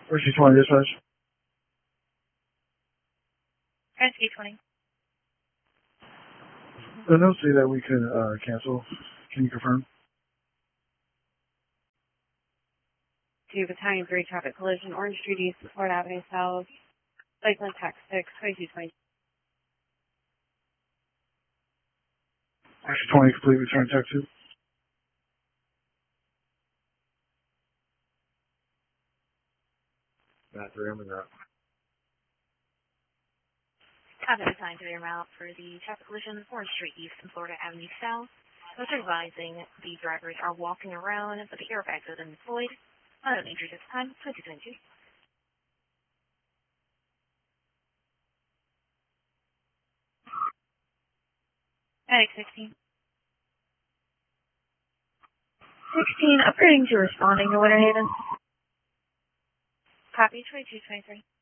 Rescue 20 dispatch. Rescue 20. The notes say that we could cancel. Can you confirm? 2 Battalion 3 traffic collision, Orange Street East, Florida Avenue South, Lakeland Tax 6, 2220. Rescue 20, complete return tech 2. Matt 3, I'm in route. Copy assigned to your route for the traffic collision, Orange Street East and Florida Avenue South. Those advising the drivers are walking around, but the airbags have been deployed. Unknown injuries at this time, 2022. Medic 16. 16, upgrading to responding to Winter Haven. Copy, 2223.